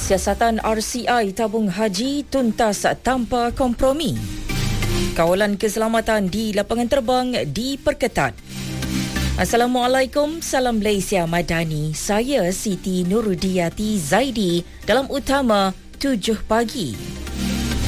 Siasatan RCI tabung haji tuntas tanpa kompromi. Kawalan keselamatan di lapangan terbang diperketat. Assalamualaikum, salam Malaysia Madani. Saya Siti Nurudiati Zaidi dalam utama 7 pagi.